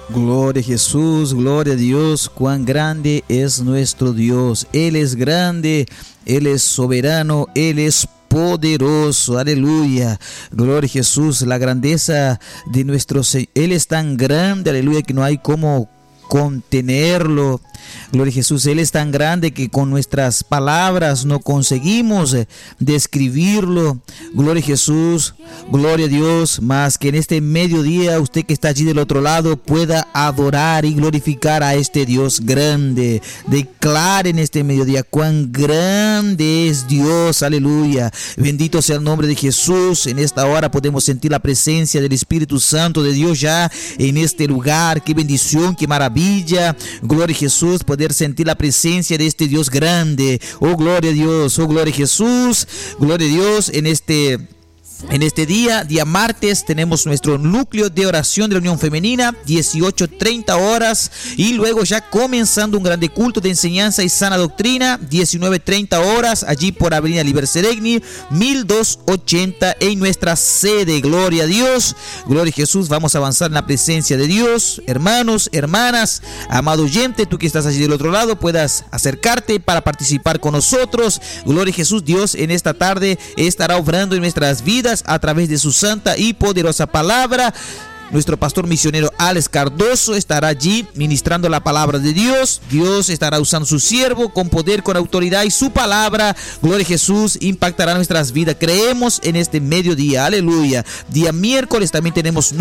Gloria a Jesús, gloria a Dios, cuán grande es nuestro Dios. Él es grande, Él es soberano, Él es poderoso, aleluya. Gloria a Jesús, la grandeza de nuestro Señor. Él es tan grande, aleluya, que no hay como contenerlo. Gloria a Jesús, Él es tan grande que con nuestras palabras no conseguimos describirlo. Gloria a Jesús, gloria a Dios, más que en este mediodía usted que está allí del otro lado pueda adorar y glorificar a este Dios grande. Declare en este mediodía cuán grande es Dios, aleluya. Bendito sea el nombre de Jesús. En esta hora podemos sentir la presencia del Espíritu Santo de Dios ya en este lugar. Qué bendición, qué maravilla. Gloria a Jesús, poder sentir la presencia de este Dios grande. Oh, gloria a Dios, oh, gloria a Jesús, gloria a Dios. En este día martes, tenemos nuestro núcleo de oración de la Unión Femenina, 18:30 horas, y luego ya comenzando un grande culto de enseñanza y sana doctrina, 19:30 horas, allí por Avenida Liberseregni, 1280 en nuestra sede. Gloria a Dios, gloria a Jesús. Vamos a avanzar en la presencia de Dios. Hermanos, hermanas, amado oyente, tú que estás allí del otro lado, puedas acercarte para participar con nosotros. Gloria a Jesús. Dios en esta tarde estará obrando en nuestras vidas a través de su santa y poderosa palabra. Nuestro pastor misionero Alex Cardoso estará allí ministrando la palabra de Dios. Dios estará usando su siervo con poder, con autoridad, y su palabra, gloria a Jesús, impactará nuestras vidas. Creemos en este mediodía, aleluya. Día miércoles también tenemos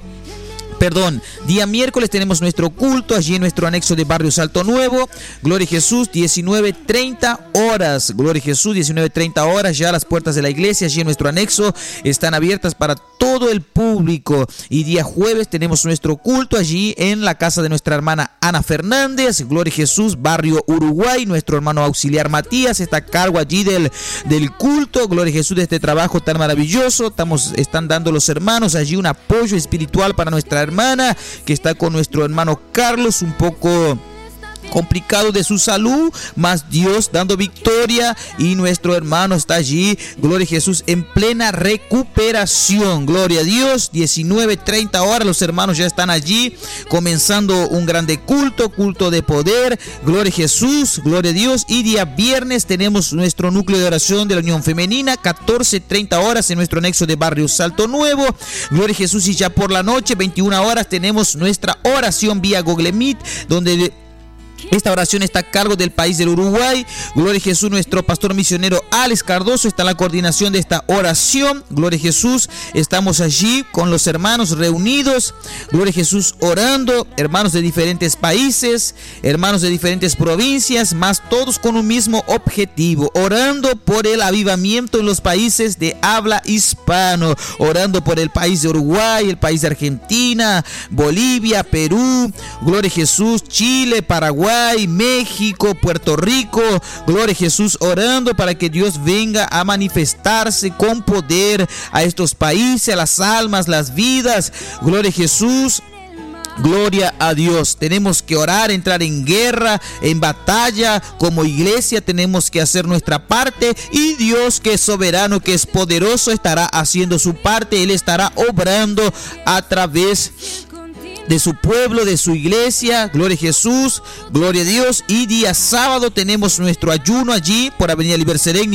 día miércoles tenemos nuestro culto allí en nuestro anexo de Barrio Salto Nuevo. Gloria a Jesús, 19:30 horas. Gloria a Jesús, 19:30 horas. Ya las puertas de la iglesia allí en nuestro anexo están abiertas para todo el público. Y día jueves tenemos nuestro culto allí en la casa de nuestra hermana Ana Fernández. Gloria a Jesús, Barrio Uruguay. Nuestro hermano auxiliar Matías está a cargo allí del culto. Gloria a Jesús, de este trabajo tan maravilloso. Están dando los hermanos allí un apoyo espiritual para nuestra hermana que está con nuestro hermano Carlos, un poco complicado de su salud, más Dios dando victoria, y nuestro hermano está allí, gloria a Jesús, en plena recuperación. Gloria a Dios. 19:30 horas, los hermanos ya están allí comenzando un grande culto de poder. Gloria a Jesús, gloria a Dios. Y día viernes tenemos nuestro núcleo de oración de la Unión Femenina, 14:30 horas en nuestro anexo de Barrio Salto Nuevo. Gloria a Jesús. Y ya por la noche, 21 horas, tenemos nuestra oración vía Google Meet, donde esta oración está a cargo del país del Uruguay. Gloria a Jesús. Nuestro pastor misionero Alex Cardoso está en la coordinación de esta oración. Gloria a Jesús. Estamos allí con los hermanos reunidos. Gloria a Jesús, orando. Hermanos de diferentes países, hermanos de diferentes provincias, más todos con un mismo objetivo. Orando por el avivamiento en los países de habla hispano. Orando por el país de Uruguay, el país de Argentina, Bolivia, Perú. Gloria a Jesús. Chile, Paraguay, México, Puerto Rico. Gloria a Jesús, orando para que Dios venga a manifestarse con poder a estos países, a las almas, las vidas. Gloria a Jesús. Gloria a Dios. Tenemos que orar, entrar en guerra, en batalla. Como iglesia tenemos que hacer nuestra parte, y Dios, que es soberano, que es poderoso, estará haciendo su parte. Él estará obrando a través de su pueblo, de su iglesia. Gloria a Jesús, gloria a Dios. Y día sábado tenemos nuestro ayuno allí por Avenida Liberseregni